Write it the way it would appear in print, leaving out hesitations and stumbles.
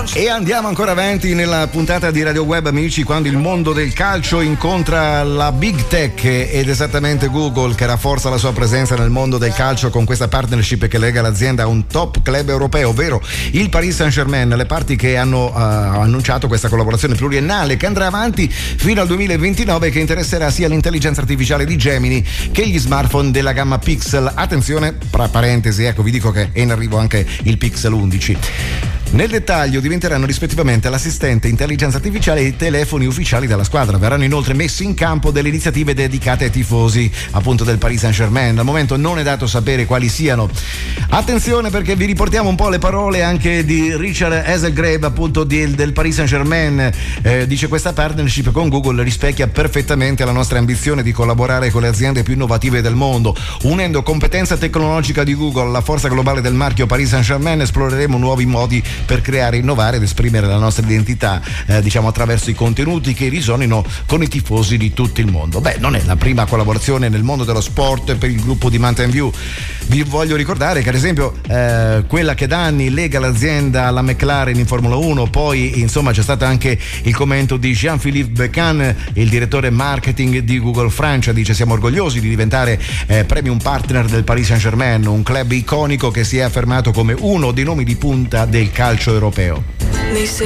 E andiamo ancora avanti nella puntata di Radio Web, amici, quando il mondo del calcio incontra la Big Tech ed esattamente Google, che rafforza la sua presenza nel mondo del calcio con questa partnership che lega l'azienda a un top club europeo, ovvero il Paris Saint-Germain. Le parti che hanno annunciato questa collaborazione pluriennale che andrà avanti fino al 2029, che interesserà sia l'intelligenza artificiale di Gemini che gli smartphone della gamma Pixel. Attenzione, tra parentesi, ecco, vi dico che è in arrivo anche il Pixel 11. Nel dettaglio diventeranno rispettivamente l'assistente intelligenza artificiale e i telefoni ufficiali della squadra. Verranno inoltre messi in campo delle iniziative dedicate ai tifosi appunto del Paris Saint-Germain. Al momento non è dato sapere quali siano. Attenzione, perché vi riportiamo un po' le parole anche di Richard Hazelgrave, appunto del Paris Saint-Germain. Dice: questa partnership con Google rispecchia perfettamente la nostra ambizione di collaborare con le aziende più innovative del mondo. Unendo competenza tecnologica di Google alla forza globale del marchio Paris Saint-Germain, esploreremo nuovi modi per creare, innovare ed esprimere la nostra identità, attraverso i contenuti che risonino con i tifosi di tutto il mondo. Beh, non è la prima collaborazione nel mondo dello sport per il gruppo di Mountain View. Vi voglio ricordare che ad esempio quella che da anni lega l'azienda alla McLaren in Formula 1, poi insomma c'è stato anche il commento di Jean-Philippe Becan, il direttore marketing di Google Francia. Dice: siamo orgogliosi di diventare premium partner del Paris Saint-Germain, un club iconico che si è affermato come uno dei nomi di punta del calcio europeo. They say